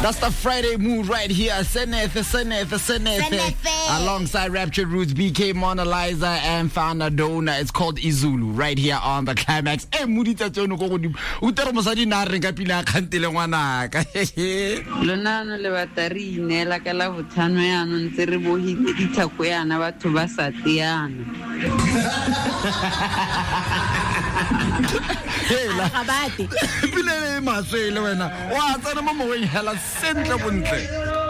That's the Friday mood right here. Senethe. Alongside Rapture Roots, BK Mona Lisa, and Fana Dona. It's called Izulu right here on the Climax. Eh, Moody Tachono Kodim. Utero Mosadi Narenga Pila Cantile Wanaka. Lonano Levatari, Nela Calavutano, and Terribohi, Itaqueana, Batubasatiana. Hey, la Habati. Pile Masela. What's the moment when Hella sent the